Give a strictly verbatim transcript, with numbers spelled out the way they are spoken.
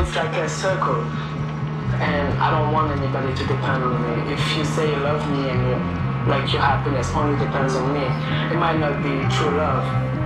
it's like a circle. And I don't want anybody to depend on me. If you say you love me and you, like your happiness only depends on me, it might not be true love.